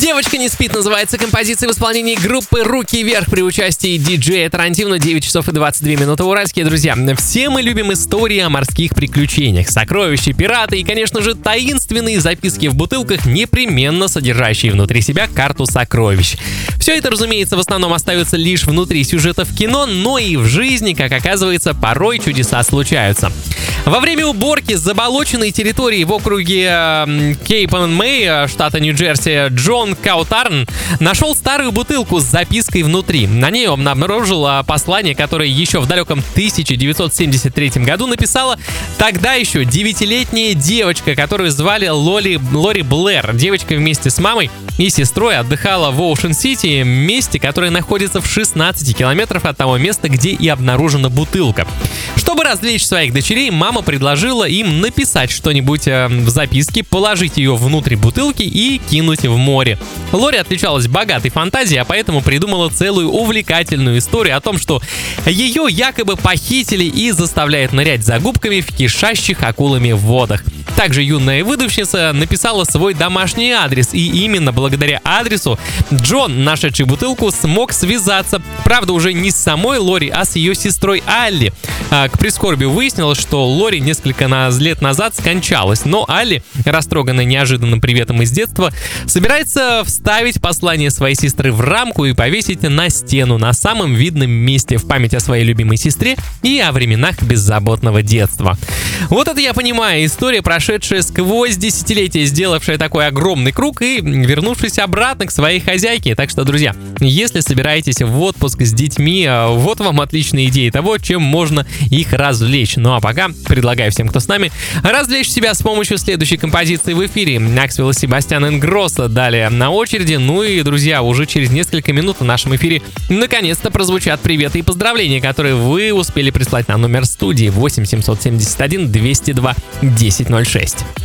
«Девочка не спит» называется композиция в исполнении группы «Руки вверх» при участии диджея Тарантино. 9 часов и 22 минуты. Уральские друзья. Все мы любим истории о морских приключениях, сокровища, пираты и, конечно же, таинственные записки в бутылках, непременно содержащие внутри себя карту сокровищ. Все это, разумеется, в основном остается лишь внутри сюжета в кино, но и в жизни, как оказывается, порой чудеса случаются. Во время уборки с заболоченной территории в округе Кейп-эн-Мэй, штата Нью-Джерси, Джон Каутарн нашел старую бутылку с запиской внутри. На ней он обнаружил послание, которое еще в далеком 1973 году написала тогда еще 9-летняя девочка, которую звали Лори Блэр. Девочка вместе с мамой и сестрой отдыхала в Оушен-Сити, месте, которое находится в 16 километрах от того места, где и обнаружена бутылка. Чтобы развлечь своих дочерей, мама предложила им написать что-нибудь в записке, положить ее внутрь бутылки и кинуть в море. Лори отличалась богатой фантазией, а поэтому придумала целую увлекательную историю о том, что ее якобы похитили и заставляют нырять за губками в кишащих акулами водах. Также юная выдумщица написала свой домашний адрес, и именно благодаря адресу Джон, нашедший бутылку, смог связаться. Правда, уже не с самой Лори, а с ее сестрой Алли. К прискорбию выяснилось, что Лори несколько лет назад скончалась, но Алли, растроганная неожиданным приветом из детства, собирается вставить послание своей сестры в рамку и повесить на стену на самом видном месте в память о своей любимой сестре и о временах беззаботного детства. Вот это я понимаю, история, прошедшая сквозь десятилетия, сделавшая такой огромный круг и вернувшись обратно к своей хозяйке. Так что, друзья, если собираетесь в отпуск с детьми, вот вам отличная идея того, чем можно их развлечь. Ну а пока предлагаю всем, кто с нами, развлечь себя с помощью следующей композиции в эфире. Максвелл и Себастьян Ингросса далее на очереди. Ну и, друзья, уже через несколько минут в нашем эфире наконец-то прозвучат приветы и поздравления, которые вы успели прислать на номер студии 8 771 202 1006.